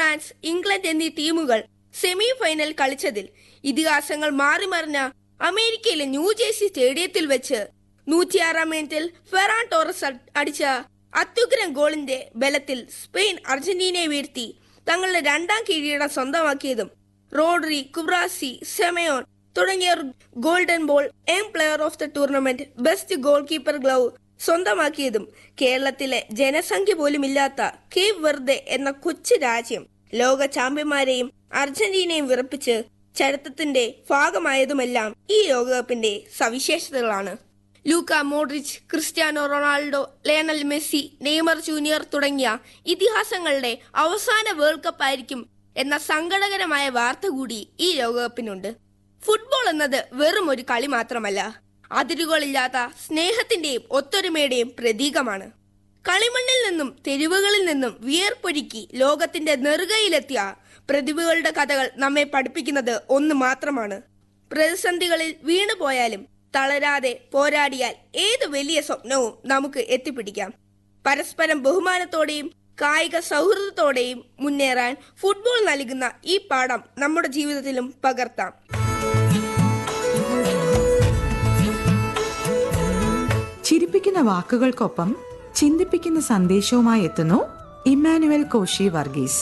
France, England എന്നീ ടീമുകൾ semi final കളിച്ചതിൽ ഇതിഹാസങ്ങൾ മാറിമറിഞ്ഞ അമേരിക്കയിലെ ന്യൂജേഴ്സി സ്റ്റേഡിയത്തിൽ വെച്ച് 106-ാം മിനിറ്റിൽ ഫെറാൻ ടോറസ് അടിച്ച അത്യുഗ്രൻ ഗോളിന്റെ ബലത്തിൽ സ്പെയിൻ അർജന്റീനയെ വീഴ്ത്തി തങ്ങളുടെ രണ്ടാം കിരീടം സ്വന്തമാക്കിയതും റോഡ്രി, കുബ്രാസി, സെമയോൺ തുടങ്ങിയവർ golden ball, young player of the tournament, best goal keeper glove സ്വന്തമാക്കിയതും കേരളത്തിലെ ജനസംഖ്യ പോലുമില്ലാത്ത കേപ്പ് വെർദെ എന്ന കൊച്ചു രാജ്യം ലോക ചാമ്പ്യന്മാരെയും അർജന്റീനയും വിറപ്പിച്ച് ചരിത്രത്തിന്റെ ഭാഗമായതുമെല്ലാം ഈ ലോകകപ്പിന്റെ സവിശേഷതകളാണ്. Luka Modric, Cristiano Ronaldo, Lionel Messi, Neymar junior തുടങ്ങിയ ഇതിഹാസങ്ങളുടെ അവസാന വേൾഡ് കപ്പ് ആയിരിക്കും എന്ന സങ്കടകരമായ വാർത്ത കൂടി ഈ ലോകകപ്പിനുണ്ട്. ഫുട്ബോൾ എന്നത് വെറും ഒരു കളി മാത്രമല്ല, അതിരുകളില്ലാത്ത സ്നേഹത്തിന്റെയും ഒത്തൊരുമയുടെയും പ്രതീകമാണ്. കളിമണ്ണിൽ നിന്നും തെരുവുകളിൽ നിന്നും വിയർപ്പൊഴുക്കി ലോകത്തിന്റെ നെറുകയിലെത്തിയ പ്രതിഭകളുടെ കഥകൾ നമ്മെ പഠിപ്പിക്കുന്നത് ഒന്ന് മാത്രമാണ്: പ്രതിസന്ധികളിൽ വീണുപോയാലും തളരാതെ പോരാടിയാൽ ഏത് വലിയ സ്വപ്നവും നമുക്ക് എത്തിപ്പിടിക്കാം. പരസ്പരം ബഹുമാനത്തോടെയും കായിക സൗഹൃദത്തോടെയും മുന്നേറാൻ ഫുട്ബോൾ നൽകുന്ന ഈ പാഠം നമ്മുടെ ജീവിതത്തിലും പകർത്താം. ചിരിപ്പിക്കുന്ന വാക്കുകൾക്കൊപ്പം ചിന്തിപ്പിക്കുന്ന സന്ദേശവുമായി എത്തുന്നു ഇമ്മാനുവൽ കോശി വർഗീസ്.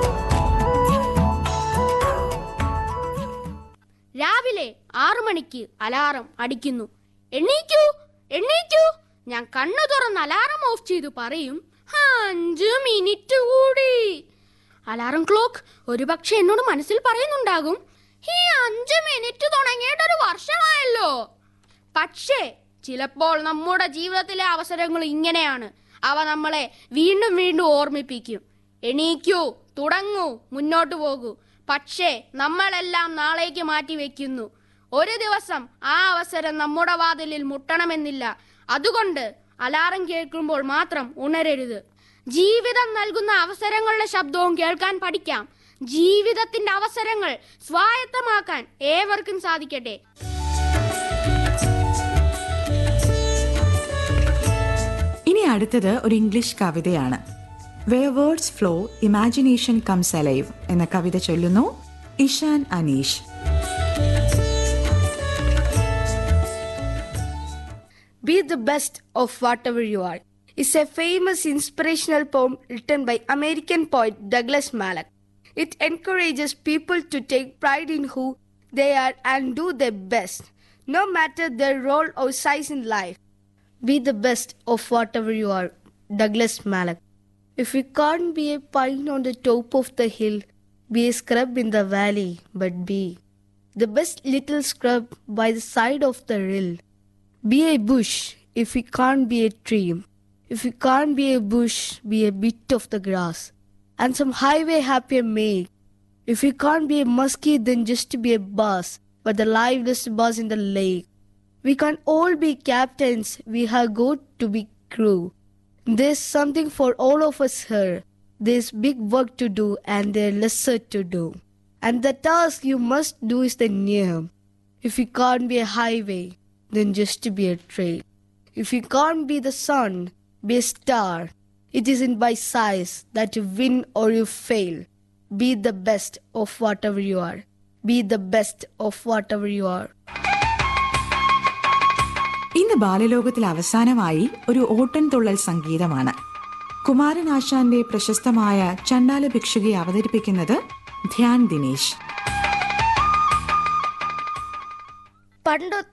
രാവിലെ 6 മണിക്ക് അലാറം അടിക്കുന്നു. എണ്ണീക്കൂ എണ്ണീക്കൂ. ഞാൻ കണ്ണു തുറന്ന് അലാറം ഓഫ് ചെയ്തു പറയും, 5 മിനിറ്റ് കൂടി. അലാറം ക്ലോക്ക് ഒരുപക്ഷെ എന്നോട് മനസ്സിൽ പറയുന്നുണ്ടാകും, ഈ 5 മിനിറ്റ് തുടങ്ങിയിട്ട് 1 വർഷമായല്ലോ. പക്ഷേ ചിലപ്പോൾ നമ്മുടെ ജീവിതത്തിലെ അവസരങ്ങൾ ഇങ്ങനെയാണ്. അവ നമ്മളെ വീണ്ടും വീണ്ടും ഓർമ്മിപ്പിക്കും. എണീക്കൂ, തുടങ്ങൂ, മുന്നോട്ട് പോകൂ. പക്ഷേ നമ്മളെല്ലാം നാളേക്ക് മാറ്റി വെക്കുന്നു. ഒരു ദിവസം ആ അവസരം നമ്മുടെ വാതിലിൽ മുട്ടണമെന്നില്ല. അതുകൊണ്ട് അലാറം കേൾക്കുമ്പോൾ മാത്രം ഉണരരുത്. ജീവിതം നൽകുന്ന അവസരങ്ങളുടെ ശബ്ദവും കേൾക്കാൻ പഠിക്കാം. ജീവിതത്തിന്റെ അവസരങ്ങൾ സ്വായത്തമാക്കാൻ ഏവർക്കും സാധിക്കട്ടെ. ഇനി അടുത്തത് ഒരു ഇംഗ്ലീഷ് കവിതയാണ്. Where words flow, imagination comes alive എന്ന കവിത ചൊല്ലുന്നു Ishan Aneesh. Be the best of whatever you are is a famous inspirational poem written by American poet Douglas Malloch. It encourages people to take pride in who they are and do their best, no matter their role or size in life. Be the best of whatever you are. Douglas Malloch. If you can't be a pine on the top of the hill, be a scrub in the valley, but be the best little scrub by the side of the rill. Be a bush if you can't be a tree. If you can't be a bush, be a bit of the grass and some highway happier make. If you can't be a muskie, then just be a bass, but the liveliest bass in the lake. We can't all be captains, we have got to be crew. There's something for all of us here. There's big work to do and there's lesser to do. And the task you must do is the near. If you can't be a highway, then just be a trail. If you can't be the sun, be a star. It isn't by size that you win or you fail. Be the best of whatever you are. Be the best of whatever you are. ഇന്ന് ബാലലോകത്തിൽ അവസാനമായി ഒരു ഓട്ടൻതുള്ളൽ സംഗീതമാണ്. കുമാരനാശാന്റെ പ്രശസ്തമായ ചണ്ടാല ഭിക്ഷുകയെ അവതരിപ്പിക്കുന്നത് ധ്യാൻ ദിനേശ്.